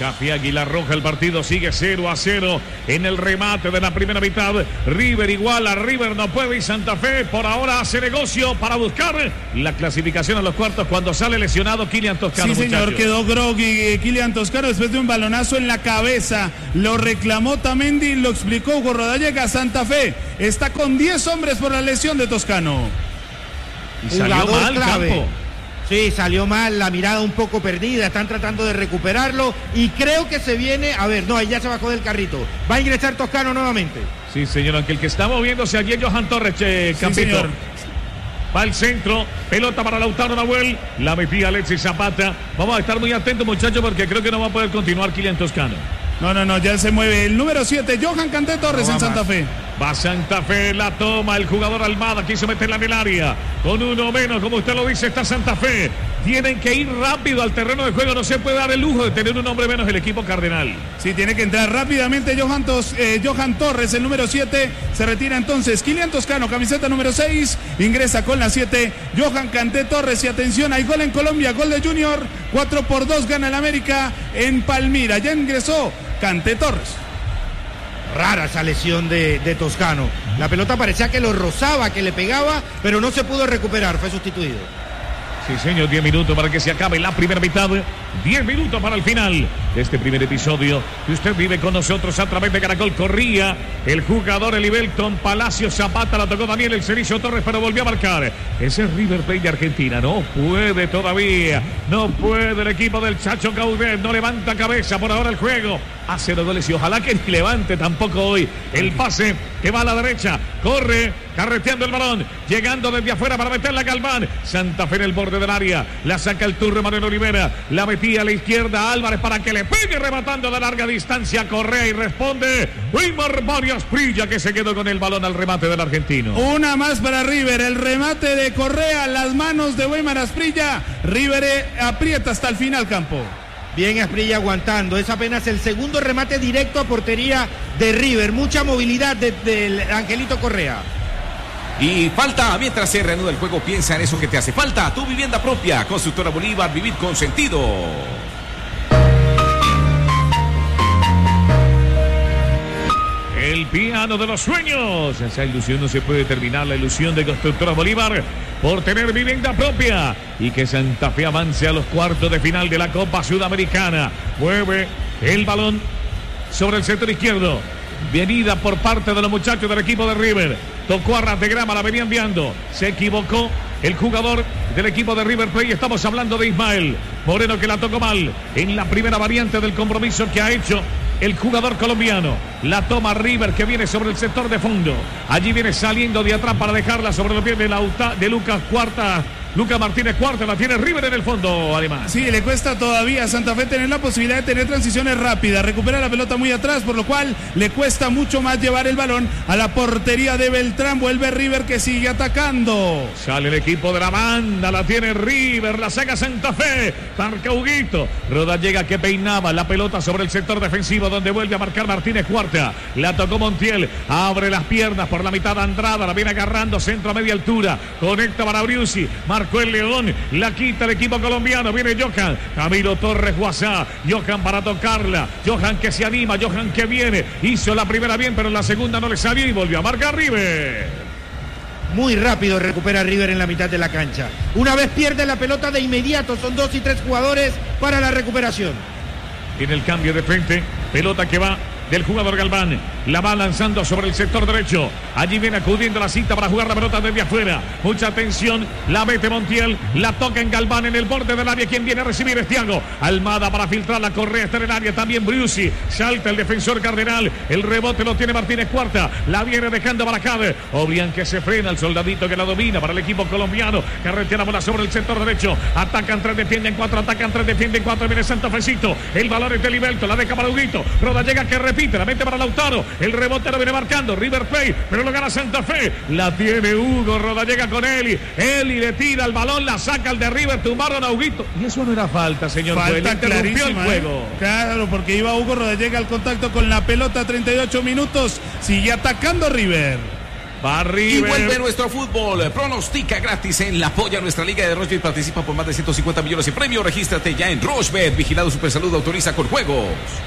Café Águila Roja. El partido sigue 0-0 en el remate de la primera mitad. River iguala, River no puede y Santa Fe por ahora hace negocio para buscar la clasificación a los cuartos cuando sale lesionado Kylian Toscano. Sí, señor, muchachos. quedó groggy Kylian Toscano después de un balonazo en la cabeza. Lo reclamó Tamendi, lo explicó Hugo Rodallega. Santa Fe está con 10 hombres por la lesión de Toscano. Y salió mal, clave. Campo. Sí, salió mal, la mirada un poco perdida, están tratando de recuperarlo y creo que se viene, a ver, no, ahí ya se bajó del carrito, va a ingresar Toscano nuevamente. Sí, señor, aunque el que está moviéndose allí es Johan Torres, Campito. Sí, señor. Va al centro, pelota para Lautaro Nahuel, la metía Alexis Zapata. Vamos a estar muy atentos, muchachos, porque creo que no va a poder continuar Kylian Toscano. No, ya se mueve el número 7, Johan Kanté Torres en Santa Fe. Va Santa Fe, la toma el jugador Almada, quiso meterla en el área. Con uno menos, como usted lo dice, está Santa Fe. Tienen que ir rápido al terreno de juego, no se puede dar el lujo de tener un hombre menos el equipo cardenal. Sí, tiene que entrar rápidamente Johan Torres, el número 7. Se retira entonces Kylian Toscano, camiseta número 6. Ingresa con la 7, Johan Kanté Torres. Y atención, hay gol en Colombia, gol de Junior. 4-2 gana el América en Palmira. Ya ingresó Kanté Torres. Rara esa lesión de Toscano. La pelota parecía que lo rozaba, que le pegaba, pero no se pudo recuperar, fue sustituido. Sí, señor, 10 minutos para que se acabe la primera mitad. 10 minutos para el final de este primer episodio que usted vive con nosotros a través de Caracol. Corría el jugador Elivelton Palacio Zapata, la tocó Daniel El Cerillo Torres, pero volvió a marcar. Ese es River Plate de Argentina. No puede todavía. No puede el equipo del Chacho Caudet. No levanta cabeza por ahora el juego. Hace los goles y ojalá que ni levante tampoco hoy. El pase que va a la derecha. Corre, carreteando el balón. Llegando desde afuera para meterla a Galván. Santa Fe en el borde del área. La saca el turno Manuel Olivera. La metía a la izquierda Álvarez para que le pegue rematando de larga distancia. Correa y responde Wilmar Mario Asprilla, que se quedó con el balón al remate del argentino. Una más para River. El remate de Correa. Las manos de Wilmar Asprilla. River aprieta hasta el final, Campo. Bien Asprilla aguantando, es apenas el segundo remate directo a portería de River, mucha movilidad del Angelito Correa. Y falta, mientras se reanuda el juego, piensa en eso que te hace falta, tu vivienda propia, Constructora Bolívar, vivir con sentido. El piano de los sueños. Esa ilusión no se puede terminar, la ilusión de Constructora Bolívar por tener vivienda propia y que Santa Fe avance a los cuartos de final de la Copa Sudamericana. Mueve el balón sobre el sector izquierdo. Venida por parte de los muchachos del equipo de River. Tocó a ras de grama, la venía enviando. Se equivocó el jugador del equipo de River Plate. Estamos hablando de Ismael Moreno, que la tocó mal en la primera variante del compromiso que ha hecho el jugador colombiano. La toma River, que viene sobre el sector de fondo. Allí viene saliendo de atrás para dejarla sobre los pies de Lucas Cuarta. Lucas Martínez Cuarta, la tiene River en el fondo, además. Sí, le cuesta todavía a Santa Fe tener la posibilidad de tener transiciones rápidas. Recupera la pelota muy atrás, por lo cual le cuesta mucho más llevar el balón a la portería de Beltrán. Vuelve River, que sigue atacando. Sale el equipo de la banda, la tiene River, la saca Santa Fe. Marca Huguito. Rodallega, que peinaba la pelota sobre el sector defensivo, donde vuelve a marcar Martínez Cuarta. La tocó Montiel, abre las piernas por la mitad. Andrada la viene agarrando, centro a media altura. Conecta para Briusi. Marcó el León, la quita el equipo colombiano. Viene Johan, Camilo Torres Guasá. Johan para tocarla. Johan que se anima, Johan que viene. Hizo la primera bien, pero en la segunda no le salió y volvió a marcar River. Muy rápido recupera River en la mitad de la cancha. Una vez pierde la pelota, de inmediato son 2 y 3 jugadores para la recuperación. Tiene el cambio de frente, pelota que va del jugador Galván, la va lanzando sobre el sector derecho. Allí viene acudiendo la cinta para jugar la pelota desde afuera. Mucha atención, la mete Montiel, la toca en Galván en el borde del área. Quien viene a recibir es Thiago Almada para filtrar, la Correa está en el área. También Briusi, salta el defensor cardenal. El rebote lo tiene Martínez Cuarta, la viene dejando para Cade. Oblian, que se frena, el soldadito que la domina para el equipo colombiano. Carretea la bola sobre el sector derecho. Atacan 3, defienden 4, atacan 3, defienden 4. Viene Santa Fecito, el valor es de Livelto, la deja para Huguito. Rodallega, que repite, la mete para Lautaro. El rebote lo viene marcando River Plate, pero lo gana Santa Fe. La tiene Hugo Rodallega con Eli. Eli le tira el balón, la saca el de River, tumbaron a Huguito. Y eso no era falta, señor. Falta clarísima, el juego. Claro, porque iba Hugo Rodallega al contacto con la pelota. 38 minutos. Sigue atacando River. Va Y River. vuelve nuestro fútbol. Pronostica gratis en la polla nuestra liga de Rochebet. Participa por más de 150 millones en premio. Regístrate ya en Rochebet. Vigilado Supersalud, autoriza con juegos.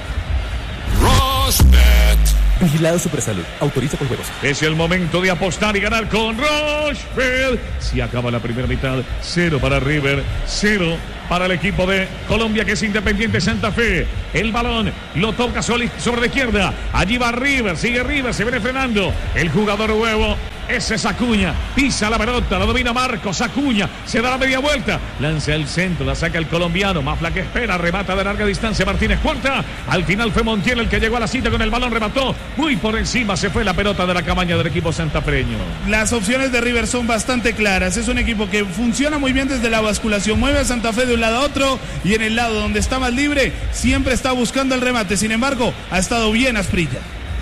Rochebet. Vigilado Supersalud. Autoriza con juegos. Es el momento de apostar y ganar con Rochebet. Si acaba la primera mitad, 0 para River, 0 para el equipo de Colombia, que es Independiente Santa Fe. El balón lo toca sobre la izquierda. Allí va River, sigue River, se viene frenando. El jugador huevo, ese es Acuña. Pisa la pelota, la domina Marcos. Acuña se da la media vuelta. Lanza el centro, la saca el colombiano. Mafla que espera, remata de larga distancia Martínez Cuarta. Al final fue Montiel el que llegó a la cita con el balón, remató. Muy por encima se fue la pelota de la cabaña del equipo santafreño. Las opciones de River son bastante claras. Es un equipo que funciona muy bien desde la basculación. Mueve a Santa Fe de un lado a otro y en el lado donde está más libre siempre está buscando el remate. Sin embargo, ha estado bien Asprilla.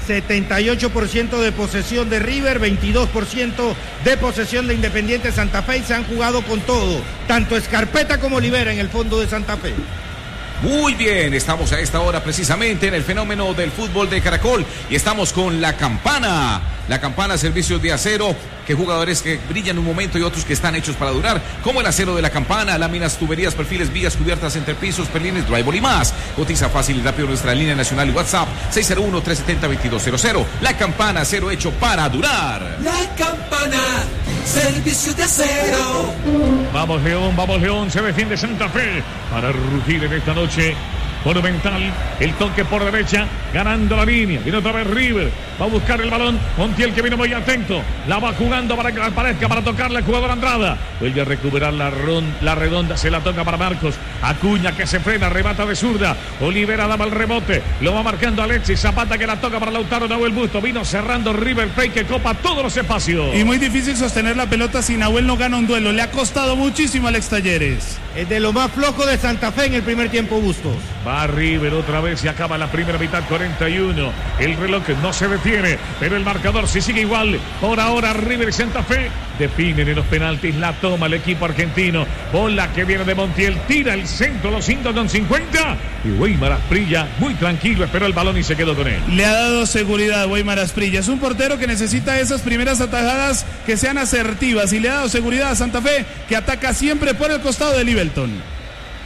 78% de posesión de River, 22% de posesión de Independiente Santa Fe, y se han jugado con todo, tanto Escarpeta como Olivera en el fondo de Santa Fe. Muy bien, estamos a esta hora precisamente en el fenómeno del fútbol de Caracol y estamos con la campana. La campana, servicios de acero, que jugadores que brillan un momento y otros que están hechos para durar, como el acero de la campana, láminas, tuberías, perfiles, vigas, cubiertas, entrepisos, perlines, drywall y más. Cotiza fácil y rápido nuestra línea nacional y WhatsApp 601-370-2200. La campana, acero hecho para durar. La campana, servicio de acero. Vamos León, se defiende Santa Fe para rugir en esta noche monumental. El toque por derecha, ganando la línea. Viene otra vez River, va a buscar el balón. Montiel, que vino muy atento, la va jugando para que aparezca, para tocarle al jugador Andrada. Vuelve a recuperar la redonda, se la toca para Marcos. Acuña, que se frena, remata de zurda. Olivera daba el rebote, lo va marcando Alexis. Zapata, que la toca para Lautaro, Nahuel Busto. Vino cerrando River Plate, que copa todos los espacios. Y muy difícil sostener la pelota si Nahuel no gana un duelo. Le ha costado muchísimo a Alex Talleres. Es de lo más flojo de Santa Fe en el primer tiempo, Bustos. Va River otra vez y acaba la primera mitad, 41. El reloj no se detiene, pero el marcador sí sigue igual. Por ahora River y Santa Fe definen en los penaltis. La toma el equipo argentino. Bola que viene de Montiel, tira el centro, los 5:50. Y Weimar Asprilla, muy tranquilo, esperó el balón y se quedó con él. Le ha dado seguridad a Weimar Asprilla. Es un portero que necesita esas primeras atajadas que sean asertivas. Y le ha dado seguridad a Santa Fe, que ataca siempre por el costado de Livelton.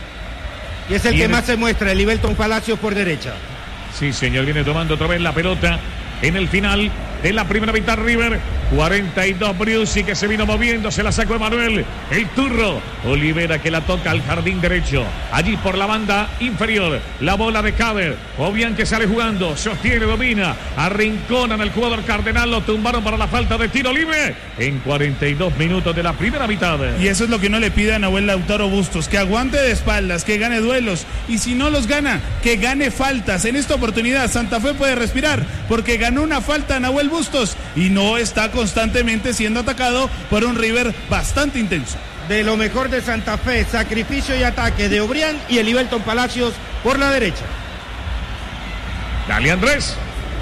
Y es el que más se muestra, el Livelton Palacios por derecha. Sí, señor, viene tomando otra vez la pelota en el final de la primera mitad. River, 42 Briusi, que se vino moviendo, se la sacó Emanuel, el turro. Olivera, que la toca al jardín derecho, allí por la banda inferior. La bola de Caber, Obian, que sale jugando, sostiene, domina, arrinconan al jugador Cardenal, lo tumbaron para la falta de tiro libre en 42 minutos de la primera mitad. Y eso es lo que uno le pide a Nahuel Lautaro Bustos, que aguante de espaldas, que gane duelos, y si no los gana, que gane faltas. En esta oportunidad Santa Fe puede respirar, porque ganó una falta a Nahuel Bustos y no está constantemente siendo atacado por un River bastante intenso. De lo mejor de Santa Fe, sacrificio y ataque de Obrián y el Livelton Palacios por la derecha. Dale, Andrés.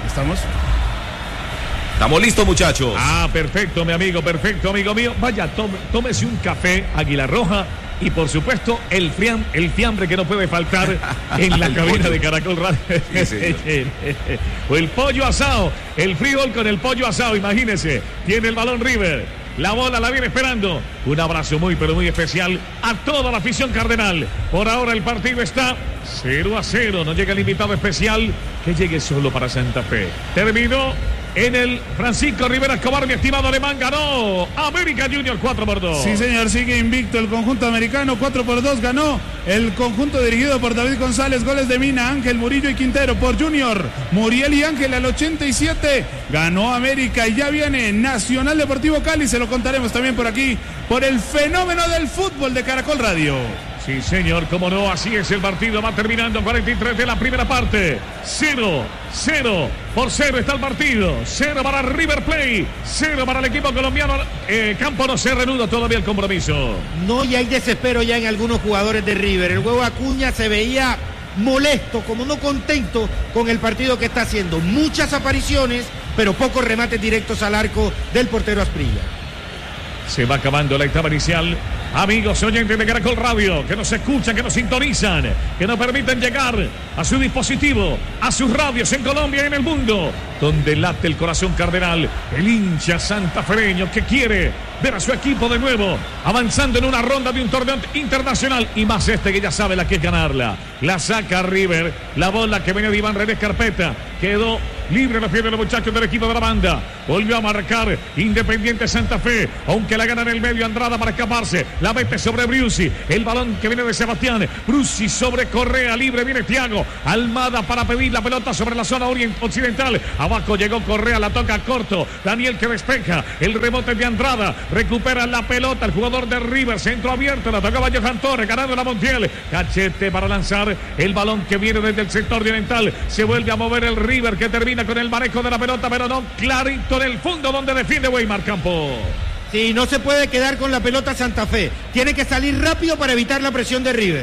Estamos listos, muchachos. Ah, perfecto, mi amigo, perfecto, amigo mío. Vaya, tómese un café Águila Roja y, por supuesto, el fiambre que no puede faltar en la cabina de Caracol Radio. Sí, o el pollo asado, el frijol con el pollo asado, imagínese. Tiene el balón River, la bola la viene esperando. Un abrazo muy, pero muy especial a toda la afición cardenal. Por ahora el partido está 0-0. No llega el invitado especial, que llegue solo para Santa Fe. Terminó en el Francisco Rivera Escobar, mi estimado alemán. Ganó América Junior 4-2. Sí, señor, sigue invicto el conjunto americano. 4-2 ganó el conjunto dirigido por David González. Goles de Mina, Ángel, Murillo y Quintero. Por Junior, Muriel y Ángel al 87. Ganó América y ya viene Nacional Deportivo Cali. Se lo contaremos también por aquí, por el fenómeno del fútbol de Caracol Radio. Sí, señor, cómo no, así es el partido. Va terminando 43 de la primera parte. 0-0 está el partido. 0 para River Plate, 0 para el equipo colombiano. Campo no se reanuda todavía el compromiso. No, y hay desespero ya en algunos jugadores de River. El huevo Acuña se veía molesto, como no contento con el partido que está haciendo. Muchas apariciones, pero pocos remates directos al arco del portero Asprilla. Se va acabando la etapa inicial. Amigos oyentes de Caracol Radio, que nos escuchan, que nos sintonizan, que nos permiten llegar a su dispositivo, a sus radios en Colombia y en el mundo. donde late el corazón cardenal, el hincha santafereño que quiere ver a su equipo de nuevo avanzando en una ronda de un torneo internacional, y más que ya sabe la que es ganarla. La saca River, la bola que venía de Iván René Carpeta, quedó libre la fiera de los muchachos del equipo de la banda. Volvió a marcar Independiente Santa Fe, aunque la gana en el medio Andrada para escaparse. La mete sobre Briusi, el balón que viene de Sebastián. Briusi sobre Correa, libre viene Thiago Almada para pedir la pelota sobre la zona occidental. Abajo llegó Correa, la toca corto. Daniel que despeja, el rebote de Andrada, recupera la pelota el jugador de River, centro abierto, la tocaba Johan Torres, ganando la Montiel. Cachete para lanzar el balón que viene desde el sector oriental. Se vuelve a mover el River, que termina con el manejo de la pelota, pero no clarito en el fondo donde defiende Weimar Campo. Sí, no se puede quedar con la pelota Santa Fe. Tiene que salir rápido para evitar la presión de River.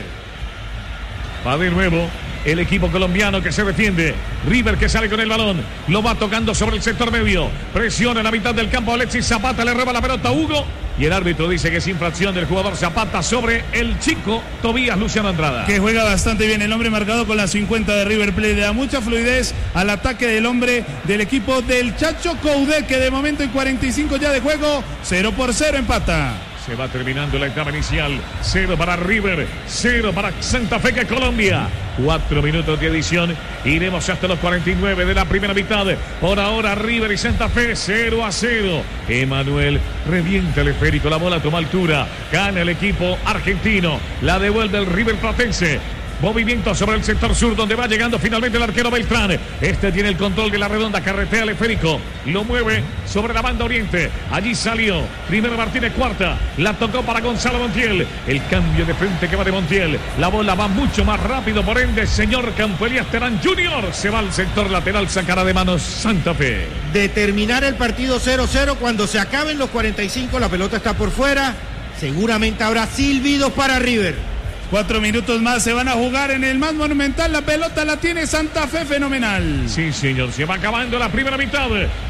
Va de nuevo el equipo colombiano que se defiende. River que sale con el balón, lo va tocando sobre el sector medio, presiona en la mitad del campo. Alexis Zapata le roba la pelota a Hugo y el árbitro dice que es infracción del jugador Zapata sobre el chico Tobías Luciano Andrada, que juega bastante bien el hombre marcado con la 50 de River Plate. Le da mucha fluidez al ataque del hombre del equipo del Chacho Coudet, que de momento en 45 ya de juego, 0-0 empata. Se va terminando la etapa inicial. 0 para River, 0 para Santa Fe, que Colombia. 4 minutos de adición. Iremos hasta los 49 de la primera mitad. Por ahora River y Santa Fe 0-0. Emanuel revienta el esférico. La bola toma altura. Gana el equipo argentino. La devuelve el River Platense. Movimiento sobre el sector sur, donde va llegando finalmente el arquero Beltrán. Este tiene el control de la redonda, carretea el esférico, lo mueve sobre la banda oriente. Allí salió primero Martínez Cuarta, la tocó para Gonzalo Montiel. El cambio de frente que va de Montiel. La bola va mucho más rápido, por ende, señor Campo Elías Terán Jr. se va al sector lateral, sacará de manos Santa Fe. De terminar el partido 0-0, cuando se acaben los 45, la pelota está por fuera. Seguramente habrá silbidos para River. 4 minutos más se van a jugar en el más monumental. La pelota la tiene Santa Fe, fenomenal. Sí, señor, se va acabando la primera mitad.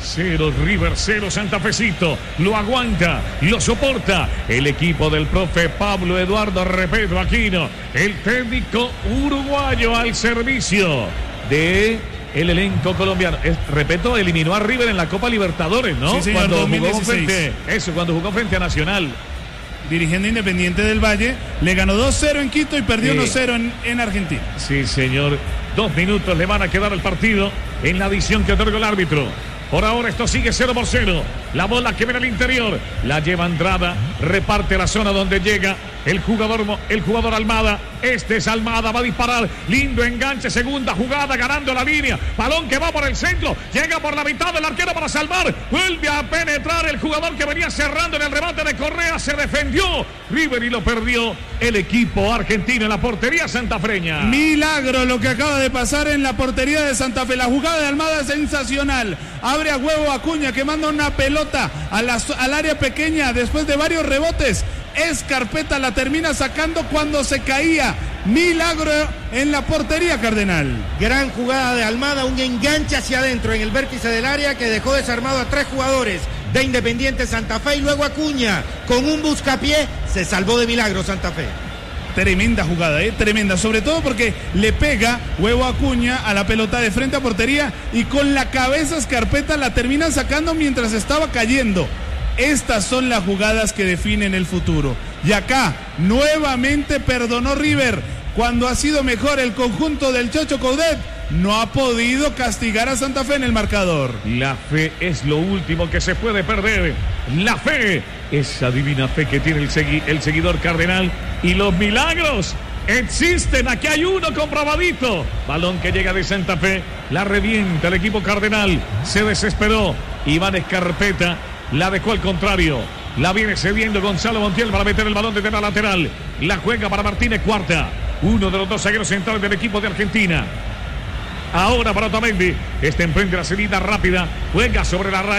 0 River, 0 Santa Fecito. Lo aguanta, lo soporta el equipo del profe Pablo Eduardo Repeto Aquino, el técnico uruguayo al servicio de el elenco colombiano. Repeto, eliminó a River en la Copa Libertadores, ¿no? Sí, señor, cuando 2016. cuando jugó frente a Nacional. Dirigiendo Independiente del Valle, le ganó 2-0 en Quito y perdió 1-0 en Argentina. Sí, señor. 2 minutos le van a quedar al partido en la adición que otorga el árbitro. Por ahora esto sigue 0-0. La bola que viene al interior la lleva Andrada, reparte la zona donde llega el jugador Almada. Este es Almada, va a disparar, lindo enganche, segunda jugada, ganando la línea, balón que va por el centro, llega por la mitad del arquero para salvar, vuelve a penetrar el jugador que venía cerrando en el remate de Correa, se defendió River y lo perdió el equipo argentino en la portería santafreña. Milagro lo que acaba de pasar en la portería de Santa Fe. La jugada de Almada es sensacional, abre a huevo Acuña, que manda una pelota al área pequeña después de varios rebotes. Carpeta la termina sacando cuando se caía. Milagro en la portería cardenal. Gran jugada de Almada, un enganche hacia adentro en el vértice del área que dejó desarmado a 3 jugadores de Independiente Santa Fe, y luego Acuña con un buscapié se salvó de milagro Santa Fe. Tremenda jugada, tremenda, sobre todo porque le pega huevo Acuña a la pelota de frente a portería y con la cabeza Carpeta la terminan sacando mientras estaba cayendo. Estas son las jugadas que definen el futuro. Y acá, nuevamente perdonó River. Cuando ha sido mejor el conjunto del Chacho Coudet, no ha podido castigar a Santa Fe en el marcador. La fe es lo último que se puede perder. La fe, esa divina fe que tiene el seguidor cardenal. Y los milagros existen. Aquí hay uno comprobadito. Balón que llega de Santa Fe, la revienta el equipo cardenal. Se desesperó Iván Escarpeta. La dejó al contrario. La viene cediendo Gonzalo Montiel para meter el balón desde la lateral. La juega para Martínez Cuarta, uno de los 2 zagueros centrales del equipo de Argentina. Ahora para Otamendi. Este emprende la salida rápida. Juega sobre la raya.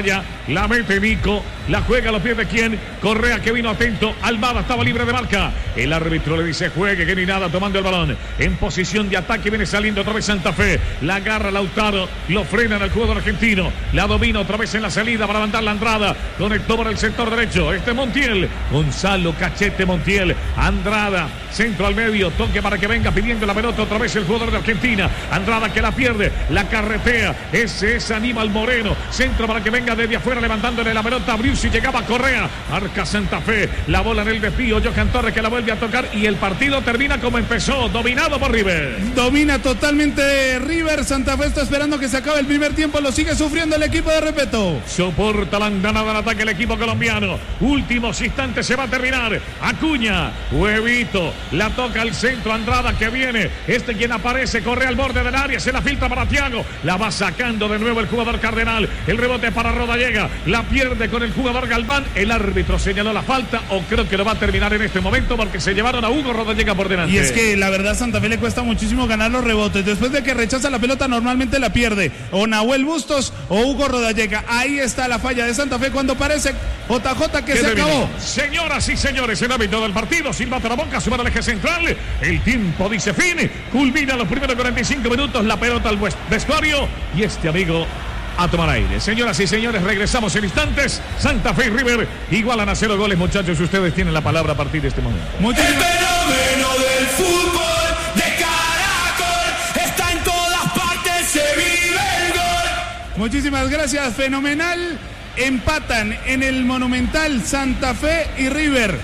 La mete Nico. La juega a los pies de quién. Correa, que vino atento. Almada estaba libre de marca. El árbitro le dice juegue, que ni nada, tomando el balón. En posición de ataque viene saliendo otra vez Santa Fe. La agarra Lautaro. Lo frenan al jugador argentino. La domina otra vez en la salida para mandar la Andrada. Conectó por el sector derecho. Montiel. Gonzalo Cachete Montiel. Andrada. Centro al medio. Toque para que venga pidiendo la pelota otra vez el jugador de Argentina. Andrada que la pierde. La carretea. Ese es Aníbal Moreno. Centro para que venga desde afuera levantándole la pelota a Brius y llegaba Correa. Arca Santa Fe. La bola en el desvío. Johan Torres que la vuelve a tocar y el partido termina como empezó. Dominado por River. Domina totalmente River. Santa Fe está esperando que se acabe el primer tiempo. Lo sigue sufriendo el equipo de Repetto. Soporta la andanada del ataque el equipo colombiano. Últimos instantes se va a terminar. Acuña. Huevito. La toca al centro. Andrada que viene. Quien aparece. Corre al borde del área. Se la filtra para Thiago. La va sacando de nuevo el jugador Cardenal. El rebote para Rodallega. La pierde con el jugador Galván. El árbitro señaló la falta. O creo que lo va a terminar en este momento porque se llevaron a Hugo Rodallega por delante. Y es que la verdad Santa Fe le cuesta muchísimo ganar los rebotes. Después de que rechaza la pelota normalmente la pierde. O Nahuel Bustos o Hugo Rodallega. Ahí está la falla de Santa Fe cuando parece JJ que se acabó. Señoras y señores, el árbitro del partido silbata la boca, suma al eje central. El tiempo dice fin. Culmina los primeros 45 minutos. La pelota al vestuario. Y este amigo a tomar aire. Señoras y señores, regresamos en instantes. Santa Fe y River igualan a 0 goles, muchachos. Ustedes tienen la palabra a partir de este momento. El fenómeno del fútbol de Caracol está en todas partes, se vive el gol. Muchísimas gracias, fenomenal. Empatan en el Monumental Santa Fe y River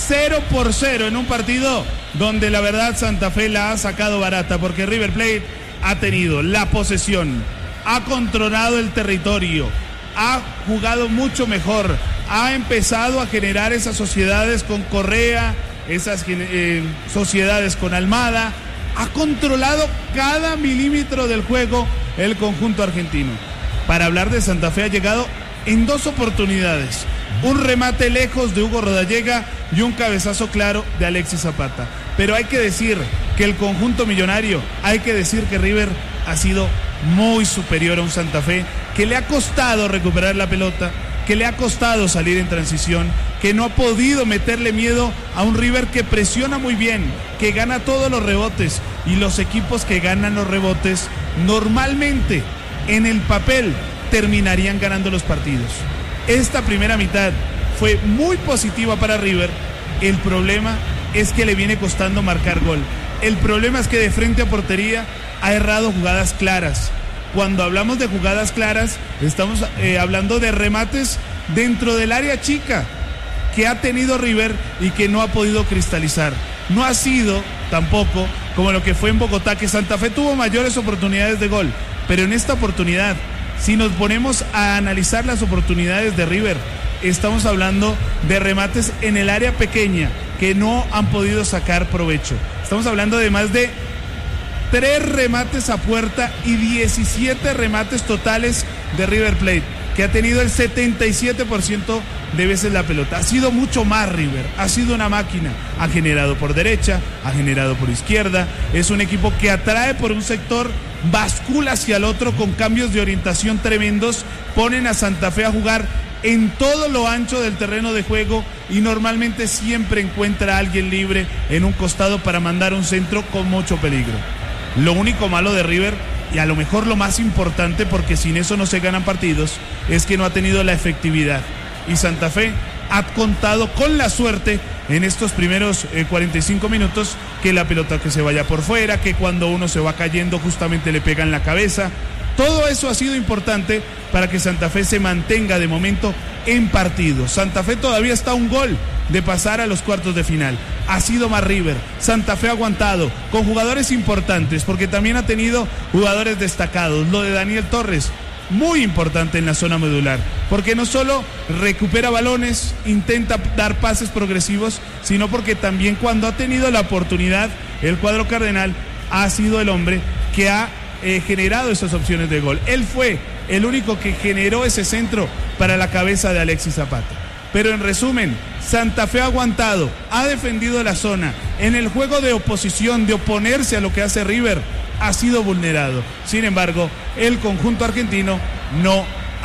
0-0 en un partido donde la verdad Santa Fe la ha sacado barata porque River Plate ha tenido la posesión, ha controlado el territorio, ha jugado mucho mejor, ha empezado a generar esas sociedades con Correa, esas sociedades con Almada, ha controlado cada milímetro del juego el conjunto argentino. Para hablar de Santa Fe ha llegado en 2 oportunidades, un remate lejos de Hugo Rodallega y un cabezazo claro de Alexis Zapata. Pero hay que decir que el conjunto millonario, hay que decir que River ha sido muy superior a un Santa Fe que le ha costado recuperar la pelota, que le ha costado salir en transición, que no ha podido meterle miedo a un River que presiona muy bien, que gana todos los rebotes, y los equipos que ganan los rebotes normalmente en el papel terminarían ganando los partidos. Esta primera mitad fue muy positiva para River. El problema es que le viene costando marcar gol. El problema es que de frente a portería ha errado jugadas claras. Cuando hablamos de jugadas claras, estamos hablando de remates dentro del área chica que ha tenido River y que no ha podido cristalizar. No ha sido tampoco como lo que fue en Bogotá, que Santa Fe tuvo mayores oportunidades de gol, pero en esta oportunidad, si nos ponemos a analizar las oportunidades de River, estamos hablando de remates en el área pequeña que no han podido sacar provecho. Estamos hablando de más de 3 remates a puerta y 17 remates totales de River Plate, que ha tenido el 77% de veces la pelota. Ha sido mucho más River, ha sido una máquina. Ha generado por derecha, ha generado por izquierda. Es un equipo que atrae por un sector, bascula hacia el otro con cambios de orientación tremendos. Ponen a Santa Fe a jugar en todo lo ancho del terreno de juego y normalmente siempre encuentra a alguien libre en un costado para mandar un centro con mucho peligro. Lo único malo de River, y a lo mejor lo más importante, porque sin eso no se ganan partidos, es que no ha tenido la efectividad. Y Santa Fe ha contado con la suerte en estos primeros 45 minutos que la pelota que se vaya por fuera, que cuando uno se va cayendo justamente le pega en la cabeza. Todo eso ha sido importante para que Santa Fe se mantenga de momento en partido. Santa Fe todavía está a un gol de pasar a los cuartos de final. Ha sido más River. Santa Fe ha aguantado con jugadores importantes, porque también ha tenido jugadores destacados. Lo de Daniel Torres, muy importante en la zona medular, porque no solo recupera balones, intenta dar pases progresivos, sino porque también cuando ha tenido la oportunidad, el cuadro cardenal ha sido el hombre que ha generado esas opciones de gol. Él fue el único que generó ese centro para la cabeza de Alexis Zapata. Pero en resumen, Santa Fe ha aguantado, ha defendido la zona. En el juego de oposición, de oponerse a lo que hace River, ha sido vulnerado. Sin embargo, el conjunto argentino no ha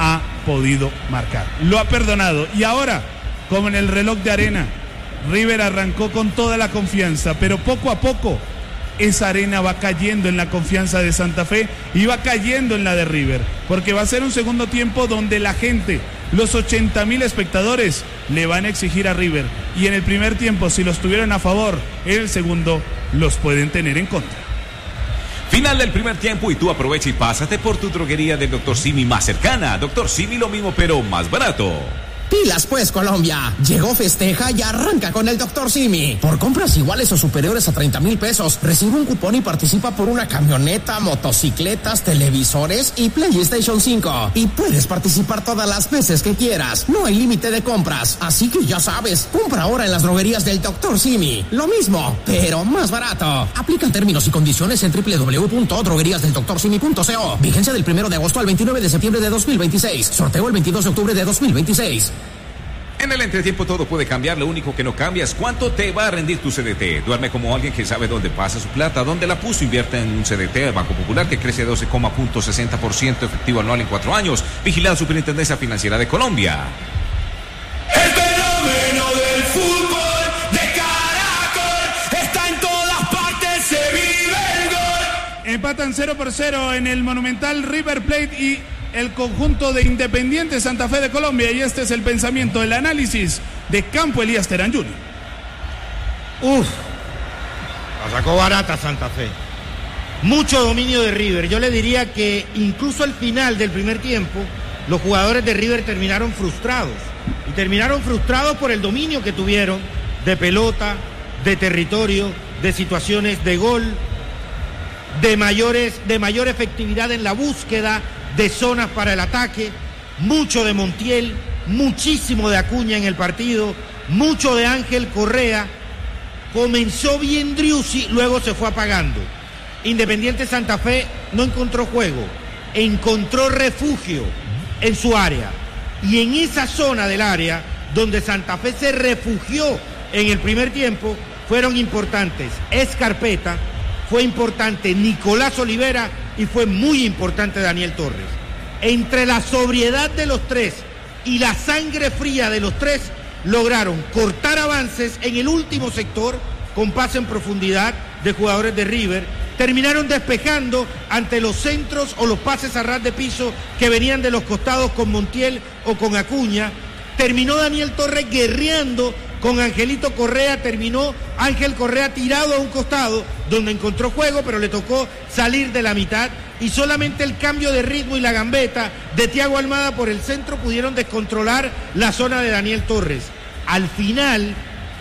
podido marcar. Lo ha perdonado. Y ahora, como en el reloj de arena, River arrancó con toda la confianza, pero poco a poco esa arena va cayendo en la confianza de Santa Fe y va cayendo en la de River, porque va a ser un segundo tiempo donde la gente, los 80,000 espectadores, le van a exigir a River, y en el primer tiempo, si los tuvieron a favor, en el segundo los pueden tener en contra. Final del primer tiempo y tú aprovecha y pásate por tu droguería del Dr. Simi más cercana. Dr. Simi, lo mismo pero más barato. Pilas pues, Colombia. Llegó, festeja y arranca con el Dr. Simi. Por compras iguales o superiores a 30,000 pesos, recibe un cupón y participa por una camioneta, motocicletas, televisores y PlayStation 5. Y puedes participar todas las veces que quieras. No hay límite de compras. Así que ya sabes, compra ahora en las droguerías del Dr. Simi. Lo mismo, pero más barato. Aplican términos y condiciones en www.drogueríasdeldoctorsimi.co. Vigencia del 1 de agosto al 29 de septiembre de 2026. Sorteo el 22 de octubre de 2026. En el entretiempo todo puede cambiar, lo único que no cambia es cuánto te va a rendir tu CDT. Duerme como alguien que sabe dónde pasa su plata, dónde la puso. Invierte en un CDT del Banco Popular que crece 12,60% efectivo anual en 4 años. Vigilada Superintendencia Financiera de Colombia. El fenómeno del fútbol de Caracol está en todas partes, se vive el gol. Empatan 0-0 en el Monumental River Plate y el conjunto de Independiente Santa Fe de Colombia, y este es el pensamiento, el análisis de Campo Elías Terán Jr. La sacó barata Santa Fe. Mucho dominio de River. Yo le diría que incluso al final del primer tiempo, los jugadores de River terminaron frustrados. Y terminaron frustrados por el dominio que tuvieron de pelota, de territorio, de situaciones de gol, de mayor efectividad en la búsqueda de zonas para el ataque, mucho de Montiel, muchísimo de Acuña en el partido, mucho de Ángel Correa. Comenzó bien Driussi, luego se fue apagando. Independiente Santa Fe no encontró juego, encontró refugio en su área, y en esa zona del área donde Santa Fe se refugió en el primer tiempo fueron importantes Escarpeta, fue importante Nicolás Olivera y fue muy importante Daniel Torres. Entre la sobriedad de los tres y la sangre fría de los tres, lograron cortar avances en el último sector con pase en profundidad de jugadores de River. Terminaron despejando ante los centros o los pases a ras de piso que venían de los costados con Montiel o con Acuña. Terminó Daniel Torres guerreando con Angelito Correa, terminó Ángel Correa tirado a un costado donde encontró juego, pero le tocó salir de la mitad, y solamente el cambio de ritmo y la gambeta de Thiago Almada por el centro pudieron descontrolar la zona de Daniel Torres. Al final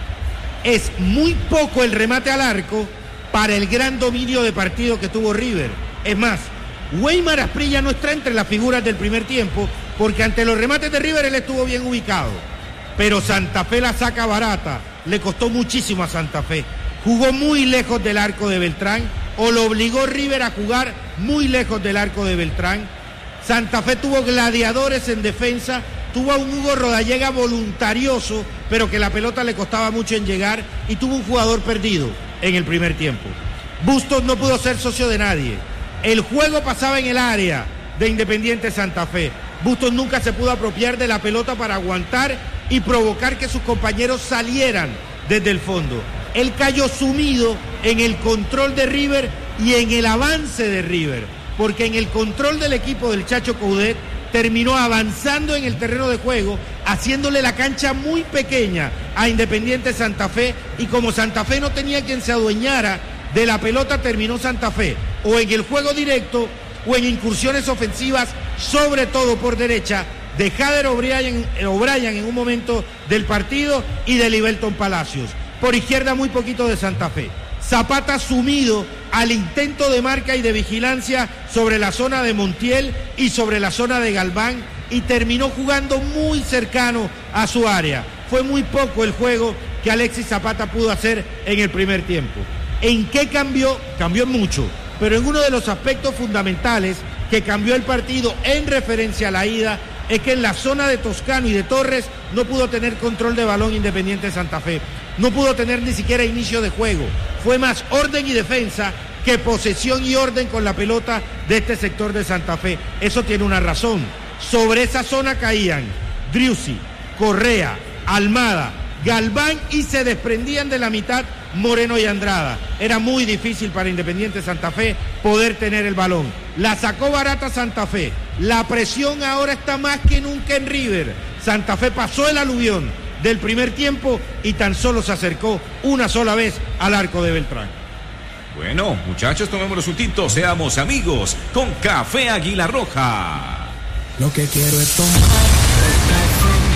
es muy poco el remate al arco para el gran dominio de partido que tuvo River. Es más, Weimar Asprilla no está entre las figuras del primer tiempo, porque ante los remates de River él estuvo bien ubicado. Pero Santa Fe la saca barata, le costó muchísimo a Santa Fe. Jugó muy lejos del arco de Beltrán, o lo obligó River a jugar muy lejos del arco de Beltrán. Santa Fe tuvo gladiadores en defensa, tuvo a un Hugo Rodallega voluntarioso, pero que la pelota le costaba mucho en llegar, y tuvo un jugador perdido en el primer tiempo. Bustos no pudo ser socio de nadie. El juego pasaba en el área de Independiente Santa Fe. Bustos nunca se pudo apropiar de la pelota para aguantar y provocar que sus compañeros salieran desde el fondo. Él cayó sumido en el control de River y en el avance de River, porque en el control del equipo del Chacho Coudet terminó avanzando en el terreno de juego, haciéndole la cancha muy pequeña a Independiente Santa Fe, y como Santa Fe no tenía quien se adueñara de la pelota, terminó Santa Fe o en el juego directo o en incursiones ofensivas, sobre todo por derecha, de Jader O'Brien en un momento del partido y de Libelton Palacios. Por izquierda muy poquito de Santa Fe. Zapata sumido al intento de marca y de vigilancia sobre la zona de Montiel y sobre la zona de Galván, y terminó jugando muy cercano a su área. Fue muy poco el juego que Alexis Zapata pudo hacer en el primer tiempo. ¿En qué cambió? Cambió mucho, pero en uno de los aspectos fundamentales que cambió el partido en referencia a la ida es que en la zona de Toscano y de Torres no pudo tener control de balón Independiente Santa Fe, no pudo tener ni siquiera inicio de juego. Fue más orden y defensa que posesión y orden con la pelota de este sector de Santa Fe. Eso tiene una razón. Sobre esa zona caían Driussi, Correa, Almada, Galván y se desprendían de la mitad Moreno y Andrada. Era muy difícil para Independiente Santa Fe poder tener el balón. La sacó barata Santa Fe. La presión ahora está más que nunca en River. Santa Fe pasó el aluvión del primer tiempo y tan solo se acercó una sola vez al arco de Beltrán. Bueno, muchachos, tomémonos un tinto, seamos amigos con Café Águila Roja. Lo que quiero es tomar.